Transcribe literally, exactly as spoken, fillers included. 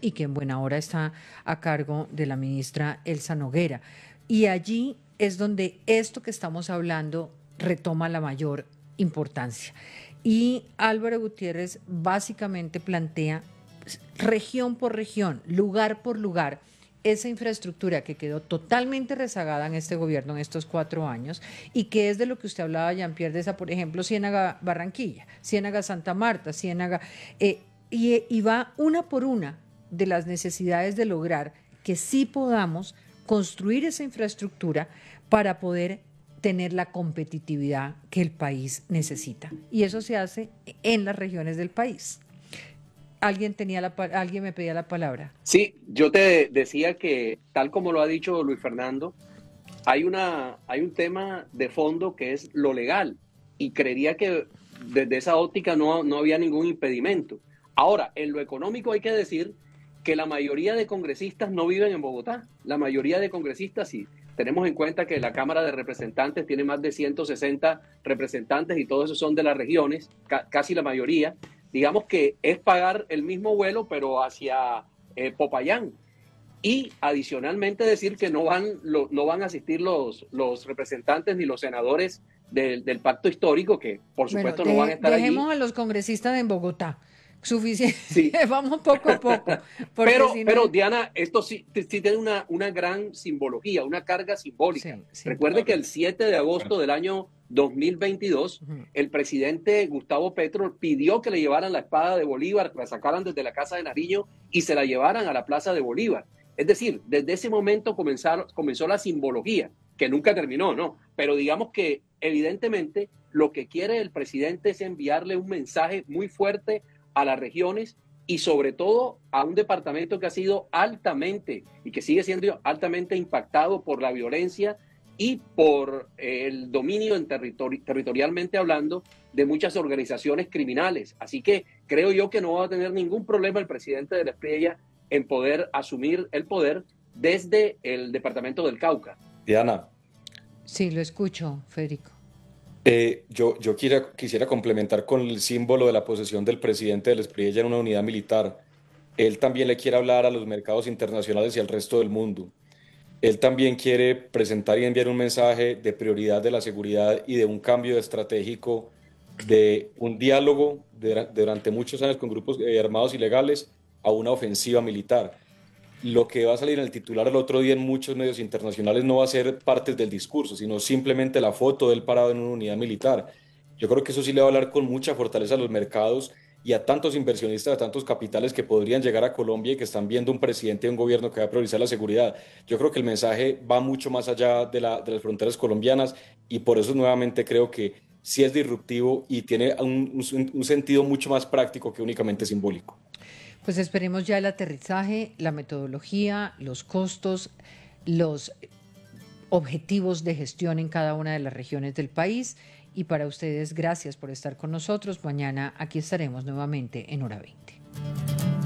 y que en buena hora está a cargo de la ministra Elsa Noguera. Y allí es donde esto que estamos hablando retoma la mayor importancia. Y Álvaro Gutiérrez básicamente plantea región por región, lugar por lugar, esa infraestructura que quedó totalmente rezagada en este gobierno en estos cuatro años y que es de lo que usted hablaba, Jean-Pierre, de esa, por ejemplo, Ciénaga Barranquilla, Ciénaga Santa Marta, Ciénaga, eh, y, y va una por una de las necesidades de lograr que sí podamos construir esa infraestructura para poder tener la competitividad que el país necesita. Y eso se hace en las regiones del país. Alguien tenía la alguien me pedía la palabra. Sí, yo te decía que, tal como lo ha dicho Luis Fernando, hay, una, hay un tema de fondo que es lo legal, y creería que desde esa óptica no, no había ningún impedimento. Ahora, en lo económico hay que decir que la mayoría de congresistas no viven en Bogotá. La mayoría de congresistas, sí. Tenemos en cuenta que la Cámara de Representantes tiene más de ciento sesenta representantes y todos esos son de las regiones, ca casi la mayoría. Digamos que es pagar el mismo vuelo, pero hacia eh, Popayán. Y adicionalmente decir que no van, lo, no van a asistir los, los representantes ni los senadores del, del pacto histórico, que por supuesto bueno, no de, van a estar dejemos allí. a los congresistas en Bogotá. Suficiente. Sí. Vamos poco a poco. Porque pero, si no... pero Diana, esto sí, sí tiene una, una gran simbología, una carga simbólica. Sí, sí, Recuerde claro. que el siete de agosto del año dos mil veintidós, uh-huh, el presidente Gustavo Petro pidió que le llevaran la espada de Bolívar, que la sacaran desde la Casa de Nariño y se la llevaran a la Plaza de Bolívar. Es decir, desde ese momento comenzaron, comenzó la simbología, que nunca terminó, ¿no? Pero digamos que evidentemente lo que quiere el presidente es enviarle un mensaje muy fuerte a las regiones y sobre todo a un departamento que ha sido altamente y que sigue siendo altamente impactado por la violencia y por el dominio en territori territorialmente hablando de muchas organizaciones criminales. Así que creo yo que no va a tener ningún problema el presidente de la Espriella en poder asumir el poder desde el departamento del Cauca. Diana. Sí, lo escucho, Federico. Eh, yo yo quiera, quisiera complementar con el símbolo de la posesión del presidente del Espriella en una unidad militar. Él también le quiere hablar a los mercados internacionales y al resto del mundo. Él también quiere presentar y enviar un mensaje de prioridad de la seguridad y de un cambio estratégico, de un diálogo de, de durante muchos años con grupos eh, armados ilegales a una ofensiva militar. Lo que va a salir en el titular el otro día en muchos medios internacionales no va a ser parte del discurso, sino simplemente la foto de él parado en una unidad militar. Yo creo que eso sí le va a hablar con mucha fortaleza a los mercados y a tantos inversionistas, a tantos capitales que podrían llegar a Colombia y que están viendo un presidente y un gobierno que va a priorizar la seguridad. Yo creo que el mensaje va mucho más allá de, la, de las fronteras colombianas y por eso nuevamente creo que sí es disruptivo y tiene un, un, un sentido mucho más práctico que únicamente simbólico. Pues esperemos ya el aterrizaje, la metodología, los costos, los objetivos de gestión en cada una de las regiones del país. Y para ustedes, gracias por estar con nosotros. Mañana aquí estaremos nuevamente en Hora veinte.